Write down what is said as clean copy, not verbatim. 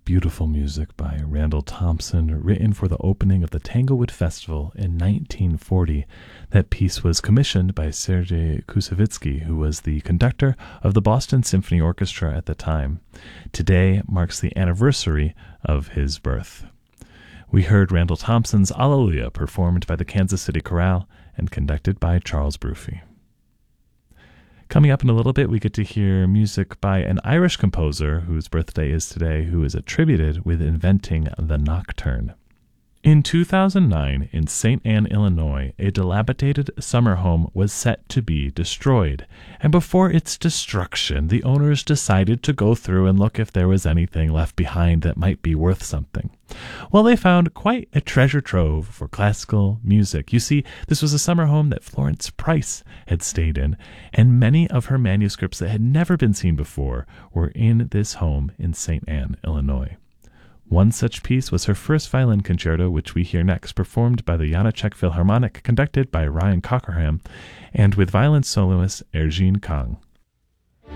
beautiful music by Randall Thompson, written for the opening of the Tanglewood Festival in 1940. That piece was commissioned by Sergei Koussevitzky, who was the conductor of the Boston Symphony Orchestra at the time. Today marks the anniversary of his birth. We heard Randall Thompson's Alleluia, performed by the Kansas City Chorale and conducted by Charles Bruffy. Coming up in a little bit, we get to hear music by an Irish composer whose birthday is today, who is attributed with inventing the nocturne. In 2009, in St. Anne, Illinois, a dilapidated summer home was set to be destroyed, and before its destruction, the owners decided to go through and look if there was anything left behind that might be worth something. Well, they found quite a treasure trove for classical music. You see, this was a summer home that Florence Price had stayed in, and many of her manuscripts that had never been seen before were in this home in St. Anne, Illinois. One such piece was her first violin concerto, which we hear next, performed by the Janacek Philharmonic, conducted by Ryan Cockerham, and with violin soloist Ergin Kang.